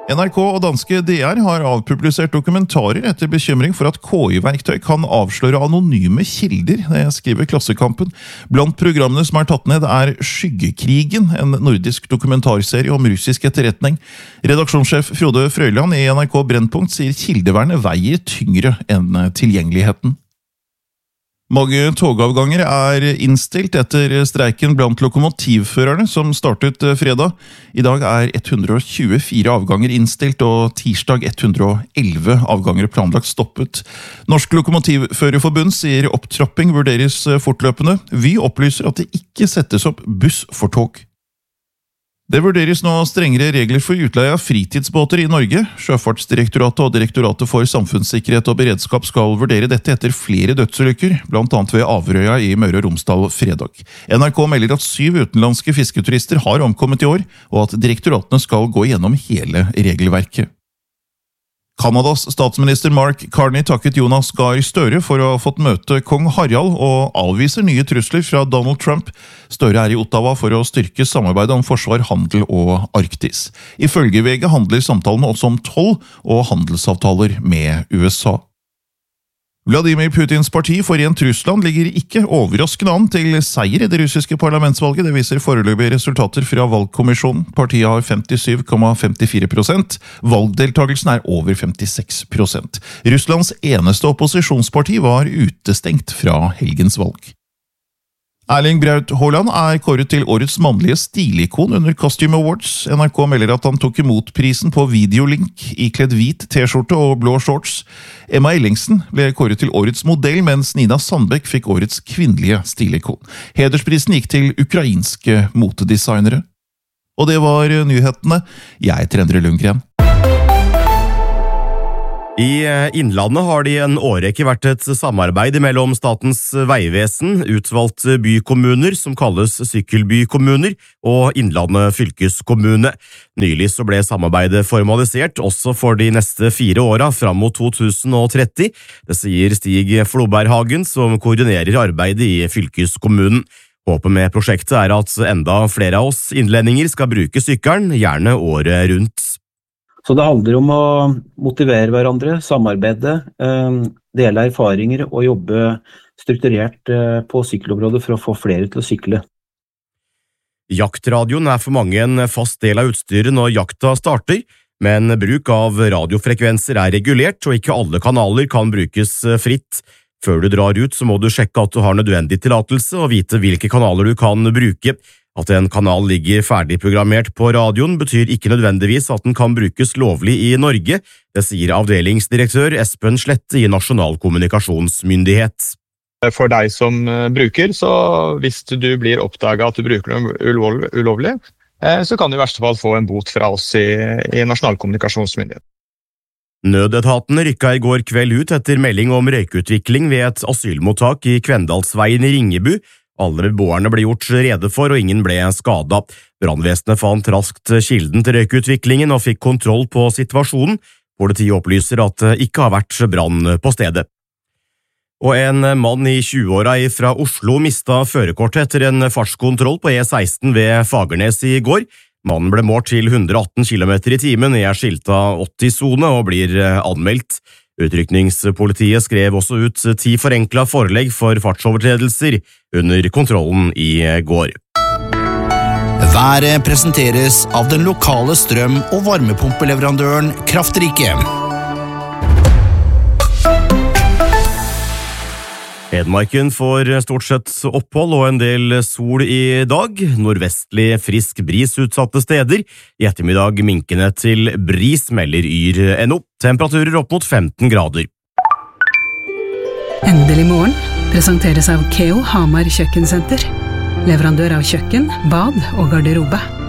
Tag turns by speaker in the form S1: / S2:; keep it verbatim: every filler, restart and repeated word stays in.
S1: N R K og danske D R har avpublisert dokumentarer etter bekymring for at K I-verktøy kan avsløre anonyme kilder, det skriver Klassekampen. Blant programmene som er tatt ned er Skyggekrigen, en nordisk dokumentarserie om russisk etterretning. Redaksjonssjef Frode Frøyland i N R K Brennpunkt sier kildevernet veier tyngre enn tilgjengeligheten. Mange togavganger er innstilt etter streiken blant lokomotivførerne som startet fredag. I dag er ett hundre og tjuefire avganger innstilt og tirsdag ett hundre og elleve avganger planlagt stoppet. Norsk Lokomotivførerforbund sier opptrapping vurderes fortløpende. Vy opplyser at det ikke settes opp buss for tog. Det vurderes nå strengere regler for utleie av fritidsbåter i Norge. Sjøfartsdirektoratet og Direktoratet for samfunnssikkerhet og beredskap skal vurdere dette etter flere dødsulykker, blant annet ved Averøya i Møre og Romsdal fredag. N R K melder at syv utenlandske fisketurister har omkommet i år, og at direktoratene skal gå gjennom hele regelverket. Kanadas statsminister Mark Carney takket Jonas Gahr Støre for å ha fått møte kong Harald og avviser nye trusler fra Donald Trump. Støre er i Ottawa for å styrke samarbeidet om forsvar, handel og Arktis. Ifølge V G handler samtalene også om toll og handelsavtaler med U S A. Vladimir Putins parti Forent Russland ligger ikke overraskende an til seier i det russiske parlamentsvalget. Det viser foreløpige resultater fra valgkommisjonen. Partiet har femtisyv komma femtifire prosent. Valgdeltagelsen er over femtiseks prosent. Russlands eneste opposisjonsparti var utestengt fra helgens valg. Erling Braut Haaland er kåret til årets mannlige stilikon under Costume Awards. N R K melder at han tok imot prisen på videolink, ikledd hvit t-skjorte og blå shorts. Emma Ellingsen ble kåret til årets modell, mens Nina Sandbeck fikk årets kvinnelige stilikon. Hedersprisen gikk til ukrainske motedesignere. Og det var nyhetene. Jeg heter Endre Lundgren.
S2: I Innlandet har det i en årrekke vært et samarbeid mellom Statens vegvesen, utvalgte bykommuner som kalles sykkelbykommuner, og Innlandet fylkeskommune. Nylig så ble samarbeidet formalisert også for de neste fire åra fram mot to tusen og tretti. Det sier Stig Floberghagen, som koordinerer arbeidet i fylkeskommunen. Håpet med prosjektet er at enda flere av oss innlendinger skal bruke sykkelen, gjerne året rundt.
S3: Så det handler om å motivere hverandre, samarbeide, dele erfaringer og jobbe strukturert på sykkelområdet for å få flere til å sykle.
S2: Jaktradioen er for mange en fast del av utstyret når jakta starter, men bruk av radiofrekvenser er regulert, og ikke alle kanaler kan brukes fritt. Før du drar ut så må du sjekke at du har nødvendig tillatelse og vite hvilke kanaler du kan bruke. At en kanal ligger ferdigprogrammert på radioen betyr ikke nødvendigvis at den kan brukes lovlig i Norge, det sier avdelingsdirektør Espen Slette i Nasjonal kommunikasjonsmyndighet.
S4: For deg som bruker, så hvis du blir oppdaget at du bruker noe ulovlig, så kan du i verste fall få en bot fra oss i, i Nasjonal kommunikasjonsmyndighet.
S2: Nødetaten rykka i går kveld ut etter melding om røykutvikling ved et asylmottak i Kvendalsveien i Ringebu. Alle beboerne ble gjort rede for, og ingen ble skadet. Brannvesenet fant raskt kilden til røykutviklingen og fikk kontroll på situasjonen. Politiet opplyser at det ikke har vært brann på stedet. Og en mann i tjueåra fra Oslo mistet førerkortet etter en fartskontroll på E seksten ved Fagernes i går. Mannen ble målt til hundre og atten kilometer i timen i skilta åtti-sone og blir anmeldt. Utrykningspolitiet skrev også ut ti forenkla forelegg for fartsovertredelser under kontrollen i går.
S5: Været presenteres av den lokale strøm- og varmepumpeleverandøren Kraftrike.
S2: Hedmarken får stort sett opphold og en del sol i dag. Nordvestlig frisk bris utsatte steder. I ettermiddag minkende til bris melder Yr punktum no. Temperaturer opp mot femten grader.
S6: Endelig morgen presenteres av Keo Hamar Kjøkkensenter. Leverandør av kjøkken, bad og garderobe.